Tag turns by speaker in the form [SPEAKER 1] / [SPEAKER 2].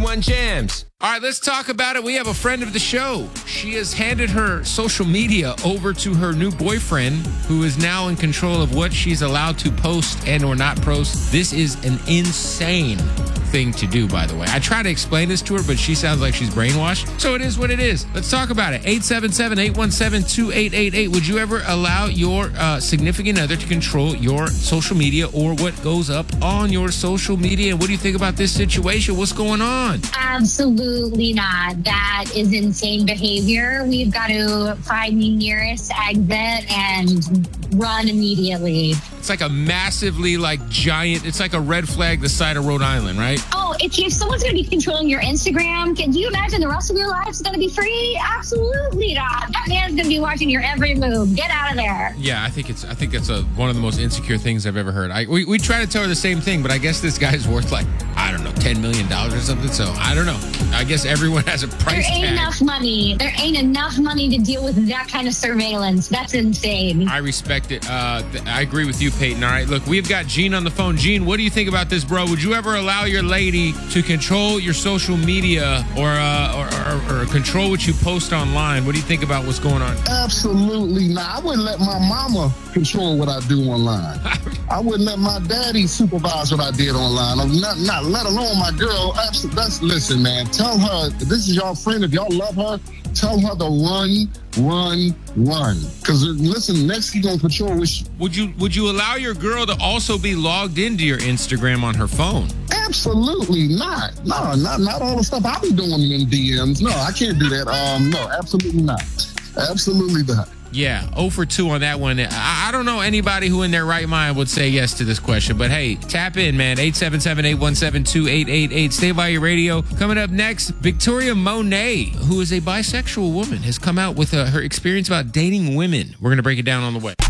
[SPEAKER 1] 91 Jams.
[SPEAKER 2] All right, let's talk about it. We have a friend of the show. She has handed her social media over to her new boyfriend, who is now in control of what she's allowed to post and or not post. This is an insane thing to do, by the way. I try to explain this to her, but she sounds like she's brainwashed. So it is what it is. Let's talk about it. 877-817-2888. Would you ever allow your significant other to control your social media or what goes up on your social media? What do you think about this situation? What's going on?
[SPEAKER 3] Absolutely not. That is insane behavior. We've got to find the nearest exit and run immediately.
[SPEAKER 2] It's like a massively giant, it's like a red flag the side of Rhode Island, right?
[SPEAKER 3] Oh, if someone's going to be controlling your Instagram, can you imagine the rest of your life is going to be free? Absolutely not. That man's going to be watching your every move. Get out of there.
[SPEAKER 2] Yeah, I think it's one of the most insecure things I've ever heard. We try to tell her the same thing, but I guess this guy's worth I don't know, $10 million or something. So I don't know. I guess everyone has a price tag.
[SPEAKER 3] There ain't enough money. There ain't enough money to deal with that kind of surveillance. That's insane.
[SPEAKER 2] I respect it. I agree with you, Peyton. All right, look, we've got Gene on the phone. Gene, what do you think about this, bro? Would you ever allow your lady to control your social media or control what you post online? What do you think about what's going on?
[SPEAKER 4] Absolutely not. I wouldn't let my mama control what I do online. I wouldn't let my daddy supervise what I did online. Not let alone my girl. Listen, man. Tell her this is your friend. If y'all love her, tell her to run. Because listen, next he's gonna control which.
[SPEAKER 2] Would you allow your girl to also be logged into your Instagram on her phone?
[SPEAKER 4] Absolutely not. No, not all the stuff I be doing in DMs. No, I can't do that. No, absolutely not. Absolutely not.
[SPEAKER 2] Yeah, 0 for 2 on that one. I don't know anybody who in their right mind would say yes to this question, but hey, tap in, man. 877-817-2888. Stay by your radio. Coming up next, Victoria Monet, who is a bisexual woman, has come out with her experience about dating women. We're going to break it down on the way.